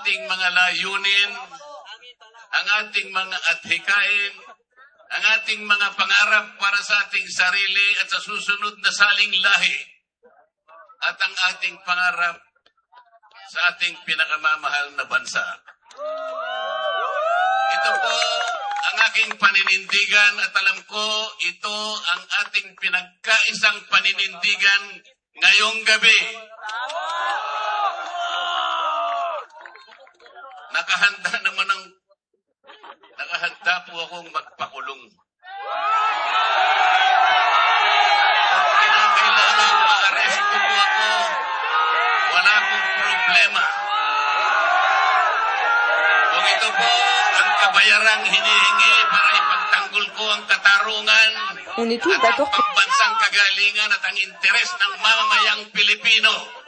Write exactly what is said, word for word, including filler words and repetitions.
ating mga layunin, ang ating mga adhikain, ang ating mga pangarap para sa ating sarili at sa susunod na saling lahi, at ang ating pangarap sa ating pinakamamahal na bansa. Ito po ang aking paninindigan at alam ko ito ang ating pinagkaisang paninindigan ngayong gabi. Nakahanda naman ang nakahanda po akong magpakulong. Kung kinakailangan ma-aresto po ako, wala akong problema. Kung ito po ang kabayarang hinihingi para ipagtanggol ko ang katarungan, On est tous ang d'accord que pambansang kagalingan at ang interes ng mamamayang Pilipino,